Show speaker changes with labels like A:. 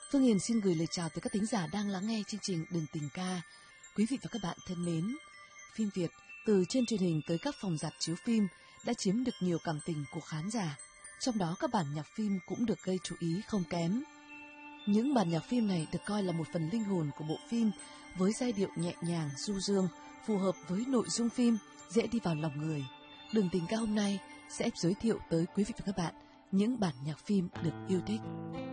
A: Phương Hiền xin gửi lời chào tới các thính giả đang lắng nghe chương trình Đường Tình Ca. Quý vị và các bạn thân mến, phim Việt từ trên truyền hình tới các phòng rạp chiếu phim đã chiếm được nhiều cảm tình của khán giả. Trong đó các bản nhạc phim cũng được gây chú ý không kém. Những bản nhạc phim này được coi là một phần linh hồn của bộ phim, với giai điệu nhẹ nhàng, du dương, phù hợp với nội dung phim, dễ đi vào lòng người. Đường Tình Ca hôm nay sẽ giới thiệu tới quý vị và các bạn những bản nhạc phim được yêu thích.